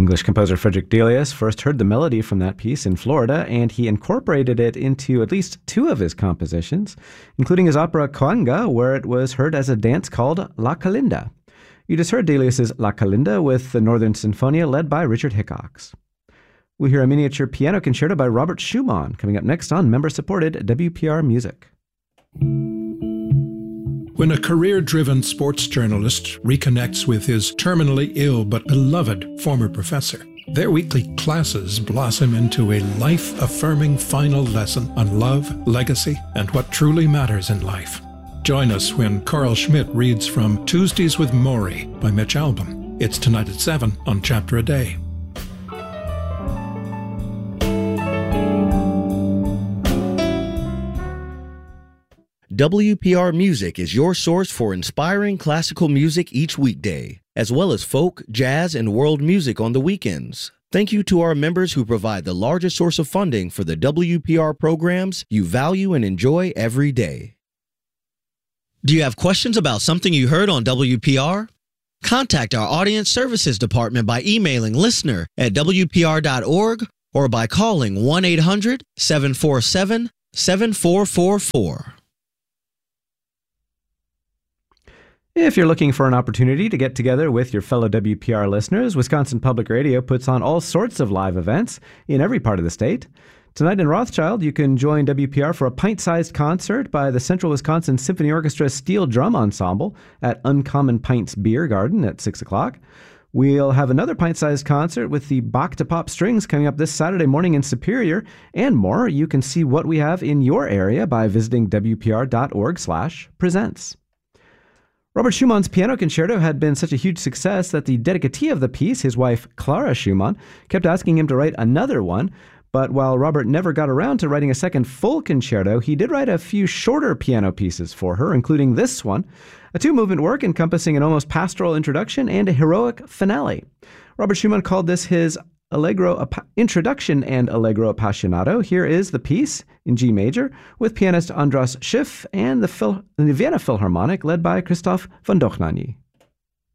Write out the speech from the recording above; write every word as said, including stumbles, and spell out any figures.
English composer Frederick Delius first heard the melody from that piece in Florida, and he incorporated it into at least two of his compositions, including his opera Coanga, where it was heard as a dance called La Calinda. You just heard Delius's La Calinda with the Northern Sinfonia led by Richard Hickox. We'll hear a miniature piano concerto by Robert Schumann coming up next on member-supported W P R Music. When a career-driven sports journalist reconnects with his terminally ill but beloved former professor, their weekly classes blossom into a life-affirming final lesson on love, legacy, and what truly matters in life. Join us when Carl Schmidt reads from Tuesdays with Maury by Mitch Albom. It's tonight at seven on Chapter a Day. W P R Music is your source for inspiring classical music each weekday, as well as folk, jazz, and world music on the weekends. Thank you to our members who provide the largest source of funding for the W P R programs you value and enjoy every day. Do you have questions about something you heard on W P R? Contact our Audience Services Department by emailing listener at W P R dot org or by calling one eight hundred, seven four seven, seven four four four. If you're looking for an opportunity to get together with your fellow W P R listeners, Wisconsin Public Radio puts on all sorts of live events in every part of the state. Tonight in Rothschild, you can join W P R for a pint-sized concert by the Central Wisconsin Symphony Orchestra Steel Drum Ensemble at Uncommon Pints Beer Garden at six o'clock. We'll have another pint-sized concert with the Bach to Pop Strings coming up this Saturday morning in Superior, and more. You can see what we have in your area by visiting W P R dot org slash presents. Robert Schumann's piano concerto had been such a huge success that the dedicatee of the piece, his wife Clara Schumann, kept asking him to write another one. But while Robert never got around to writing a second full concerto, he did write a few shorter piano pieces for her, including this one, a two-movement work encompassing an almost pastoral introduction and a heroic finale. Robert Schumann called this his Allegro Introduction and Allegro Appassionato. Here is the piece in G major with pianist Andras Schiff and the, Phil- the Vienna Philharmonic led by Christoph von Dohnanyi.